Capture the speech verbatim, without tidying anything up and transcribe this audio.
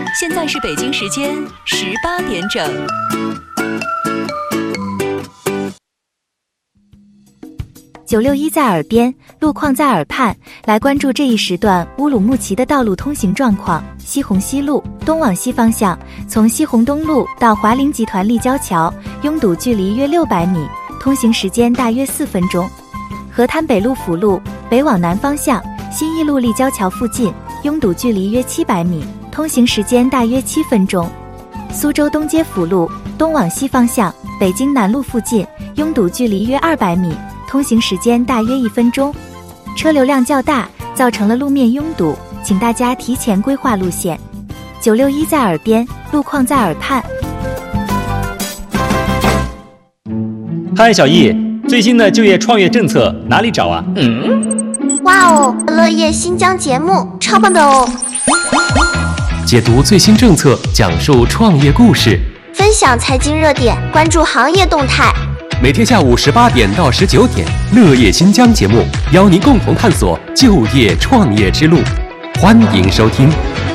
现在是北京时间十八点整。 九六一在耳边，路况在耳畔，来关注这一时段乌鲁木齐的道路通行状况。西虹西路东往西方向，从西虹东路到华菱集团立交桥，拥堵距离约六百米，通行时间大约四分钟。河滩北路辅路北往南方向，新义路立交桥附近，拥堵距离约七百米，通行时间大约七分钟。苏州东街辅路东往西方向，北京南路附近，拥堵距离约二百米，通行时间大约一分钟。车流量较大，造成了路面拥堵，请大家提前规划路线。九六一在耳边，路况在耳畔。 嗨，小易，最新的就业创业政策哪里找啊？ 嗯，哇哦，乐业新疆节目超棒的哦！ 解读最新政策，讲述创业故事， 分享财经热点，关注行业动态。 每天下午十八点到十九点，乐业新疆节目邀您共同探索就业创业之路，欢迎收听。